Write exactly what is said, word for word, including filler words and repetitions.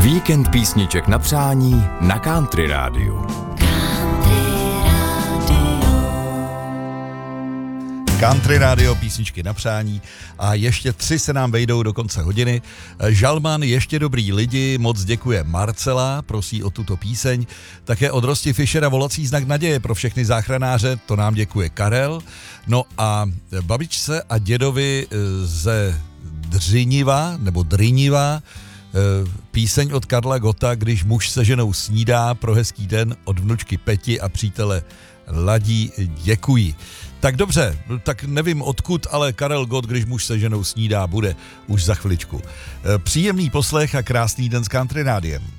Víkend písniček na přání na Country Rádiu. Country Radio, písničky na přání a ještě tři se nám vejdou do konce hodiny. Žalman, ještě dobrý lidi, moc děkuje Marcela, prosí o tuto píseň. Také od Rosti Fischera volací znak naděje pro všechny záchranáře, to nám děkuje Karel. No a babičce a dědovi ze Dřiniva, nebo Dryniva, píseň od Karla Gotta, když muž se ženou snídá, pro hezký den od vnučky Peti a přítele Ladí děkuji. Tak dobře, tak nevím odkud, ale Karel Gott, když muž se ženou snídá, bude už za chviličku. Příjemný poslech a krásný den s Country Rádiem.